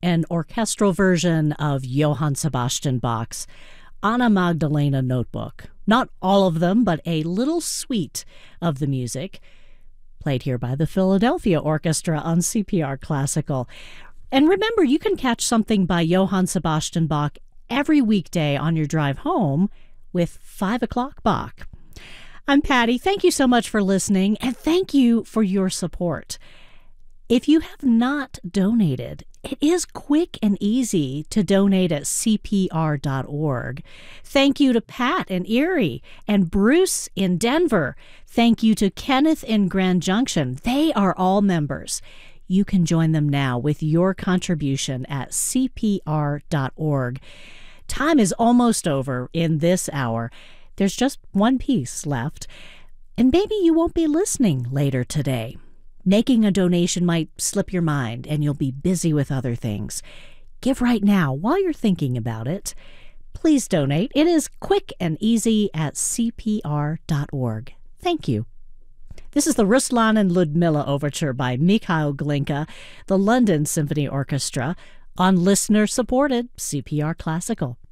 an orchestral version of Johann Sebastian Bach's Anna Magdalena Notebook. Not all of them, but a little suite of the music, played here by the Philadelphia Orchestra on CPR Classical. And remember, you can catch something by Johann Sebastian Bach every weekday on your drive home with 5 o'clock Bach. I'm Patty. Thank you so much for listening, and thank you for your support. If you have not donated, it is quick and easy to donate at CPR.org. Thank you to Pat in Erie and Bruce in Denver. Thank you to Kenneth in Grand Junction. They are all members. You can join them now with your contribution at CPR.org. Time is almost over in this hour. There's just one piece left, and maybe you won't be listening later today. Making a donation might slip your mind, and you'll be busy with other things. Give right now while you're thinking about it. Please donate. It is quick and easy at CPR.org. Thank you. This is the Ruslan and Ludmilla Overture by Mikhail Glinka, the London Symphony Orchestra, on listener-supported CPR Classical.